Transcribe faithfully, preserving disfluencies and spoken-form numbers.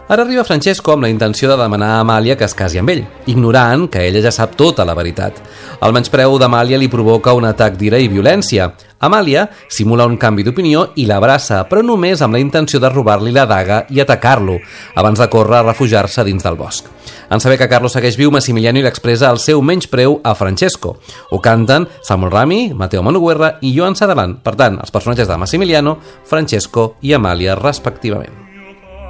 Ara arriba Francesco amb la intenció de demanar a Amàlia que es casi amb ell, ignorant que ella ja sap tota la veritat. El menyspreu d'Amàlia li provoca un atac d'ira i violència. Amàlia simula un canvi d'opinió i l'abraça, però només amb la intenció de robar-li la daga i atacar-lo, abans de córrer a refugiar-se dins del bosc. En saber que Carlos segueix viu, Massimiliano li expressa el seu menyspreu a Francesco. Ho canten Samuel Rami, Mateo Manugüerra i Joan Sadalan. Per tant, els personatges de Massimiliano, Francesco i Amàlia, respectivament.